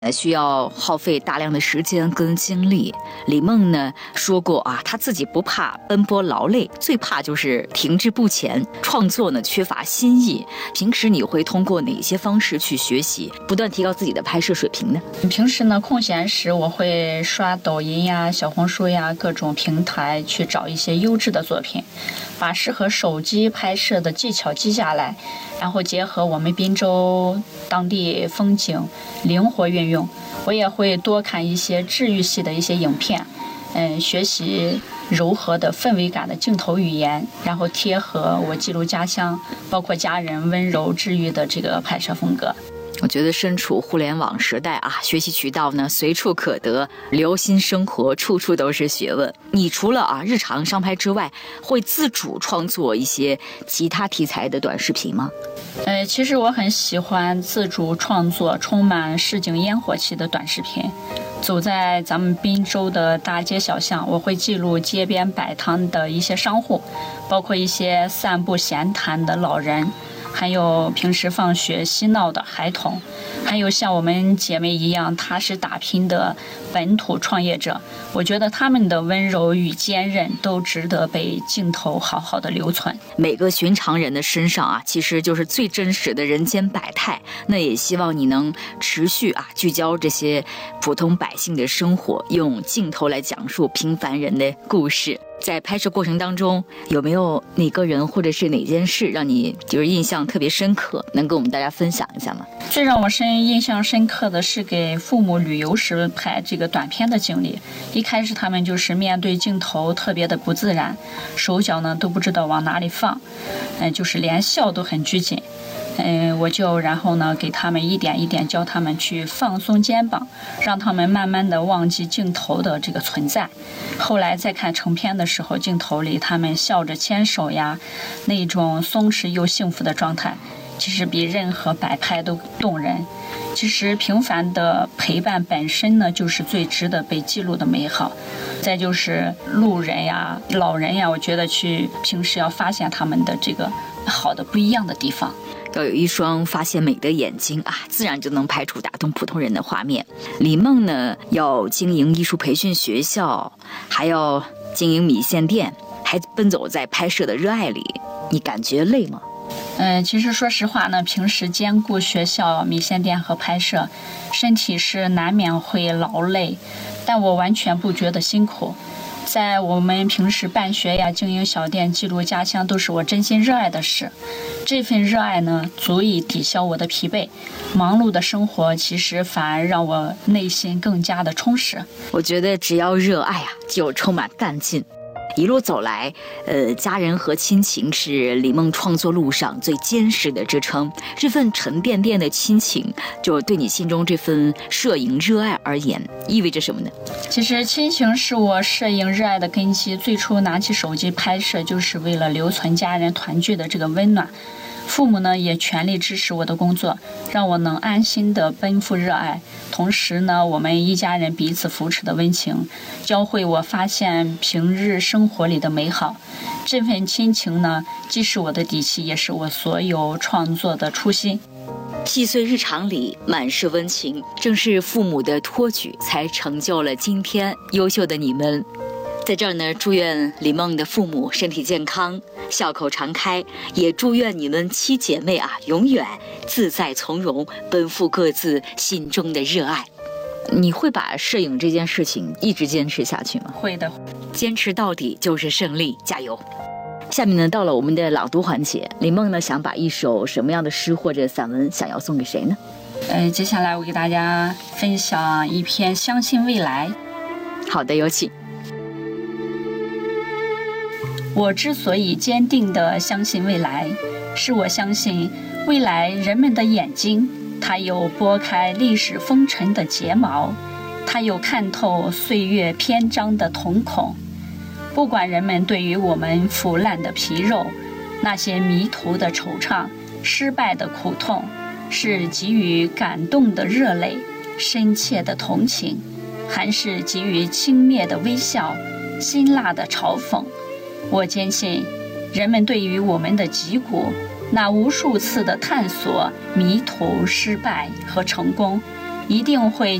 需要耗费大量的时间跟精力。李梦呢说过啊，她自己不怕奔波劳累，最怕就是停滞不前，创作呢缺乏新意。平时你会通过哪些方式去学习，不断提高自己的拍摄水平呢？ 平时呢空闲时我会刷抖音呀、小红书呀各种平台去找一些优质的作品，把适合手机拍摄的技巧记下来，然后结合我们滨州当地风景灵活运用。我也会多看一些治愈系的一些影片，学习柔和的氛围感的镜头语言，然后贴合我记录家乡包括家人温柔治愈的这个拍摄风格。 我觉得身处互联网时代啊，学习渠道呢随处可得，留心生活处处都是学问。你除了日常上拍之外，会自主创作一些其他题材的短视频吗？ 其实我很喜欢自主创作充满市井烟火气的短视频。走在咱们滨州的大街小巷，我会记录街边摆摊的一些商户，包括一些散步闲谈的老人，还有平时放学嬉闹的孩童，还有像我们姐妹一样踏实打拼的本土创业者。我觉得他们的温柔与坚韧都值得被镜头好好的留存。 每个寻常人的身上其实就是最真实的人间百态。那也希望你能持续聚焦这些普通百姓的生活，用镜头来讲述平凡人的故事。在拍摄过程当中，有没有哪个人或者是哪件事让你就是印象特别深刻，能跟我们大家分享一下吗？ 最让我印象深刻的是给父母旅游时拍这个短片的经历。一开始他们就是面对镜头特别的不自然，手脚呢都不知道往哪里放，就是连笑都很拘谨。我就然后呢给他们一点一点教他们去放松肩膀，让他们慢慢的忘记镜头的这个存在。后来再看成片的时候，镜头里他们笑着牵手呀，那种松弛又幸福的状态，其实比任何摆拍都动人。其实平凡的陪伴本身呢，就是最值得被记录的美好。再就是路人呀、老人呀，我觉得平时要发现他们的这个好的不一样的地方。 要有一双发现美的眼睛自然就能拍出打动普通人的画面。李梦呢，要经营艺术培训学校，还要经营米线店，还奔走在拍摄的热爱里，你感觉累吗？ 其实说实话呢，平时兼顾学校、米线店和拍摄，身体是难免会劳累，但我完全不觉得辛苦。在我们平时办学呀、经营小店、记录家乡，都是我真心热爱的事。这份热爱呢，足以抵消我的疲惫。忙碌的生活其实反而让我内心更加的充实。 我觉得只要热爱就充满干劲。一路走来，家人和亲情是李梦创作路上最坚实的支撑。这份沉甸甸的亲情，就对你心中这份摄影热爱而言，意味着什么呢？ 其实亲情是我摄影热爱的根基。最初拿起手机拍摄，就是为了留存家人团聚的这个温暖。父母呢也全力支持我的工作，让我能安心地奔赴热爱。同时呢，我们一家人彼此扶持的温情，教会我发现平日生活里的美好。这份亲情呢，既是我的底气，也是我所有创作的初心。 细碎日常里满是温情，正是父母的托举，才成就了今天优秀的你们。在这儿呢，祝愿李梦的父母身体健康，笑口常开，也祝愿你们七姐妹永远自在从容，奔赴各自心中的热爱。你会把摄影这件事情一直坚持下去吗？ 会的， 坚持到底就是胜利，加油！下面呢，到了我们的朗读环节，李梦呢想把一首什么样的诗或者散文想要送给谁呢？ 接下来我给大家分享一篇《相信未来》。 好的，有请。 我之所以坚定地相信未来，是我相信未来人们的眼睛，它有拨开历史风尘的睫毛，它有看透岁月篇章的瞳孔。不管人们对于我们腐烂的皮肉，那些迷途的惆怅，失败的苦痛，是给予感动的热泪，深切的同情，还是给予轻蔑的微笑，辛辣的嘲讽，我坚信，人们对于我们的脊骨，那无数次的探索、迷途、失败和成功， 一定会